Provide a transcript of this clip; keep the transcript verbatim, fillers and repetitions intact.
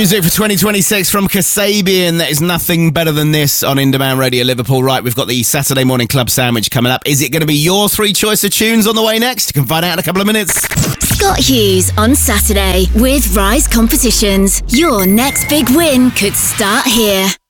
music for twenty twenty-six from Kasabian. There is nothing better than this on In Demand Radio Liverpool. Right, we've got the Saturday Morning Club Sandwich coming up. Is it going to be your three choice of tunes on the way next? You can find out in a couple of minutes. Scott Hughes on Saturday with Rise Competitions. Your next big win could start here.